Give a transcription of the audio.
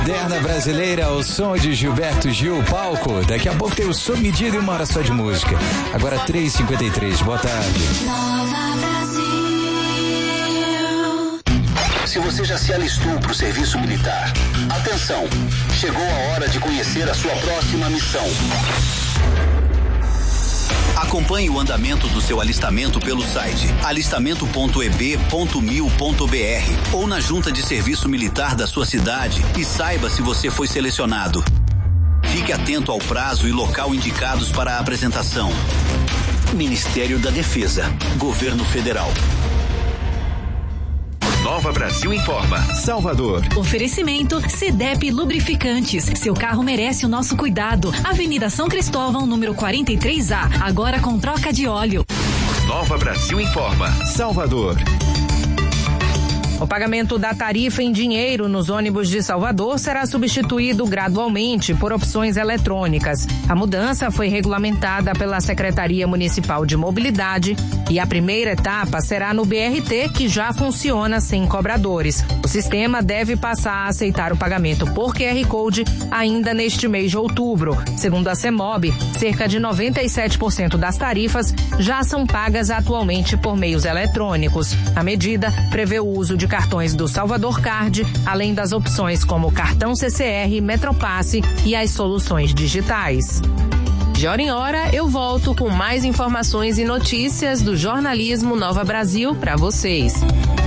Moderna brasileira, o som de Gilberto Gil, palco. Daqui a pouco tem o Sob Medida e uma hora só de música. Agora 3h53, boa tarde. Nova Brasil. Se você já se alistou para o serviço militar, atenção, chegou a hora de conhecer a sua próxima missão. Acompanhe o andamento do seu alistamento pelo site alistamento.eb.mil.br ou na junta de serviço militar da sua cidade e saiba se você foi selecionado. Fique atento ao prazo e local indicados para a apresentação. Ministério da Defesa, Governo Federal. Nova Brasil informa. Salvador. Oferecimento CDEP Lubrificantes. Seu carro merece o nosso cuidado. Avenida São Cristóvão, número 43A. Agora com troca de óleo. Nova Brasil informa. Salvador. O pagamento da tarifa em dinheiro nos ônibus de Salvador será substituído gradualmente por opções eletrônicas. A mudança foi regulamentada pela Secretaria Municipal de Mobilidade e a primeira etapa será no BRT, que já funciona sem cobradores. O sistema deve passar a aceitar o pagamento por QR Code ainda neste mês de outubro. Segundo a CEMOB, cerca de 97% das tarifas já são pagas atualmente por meios eletrônicos. A medida prevê o uso de cartões do Salvador Card, além das opções como cartão CCR, Metropasse e as soluções digitais. De hora em hora, eu volto com mais informações e notícias do jornalismo Nova Brasil para vocês.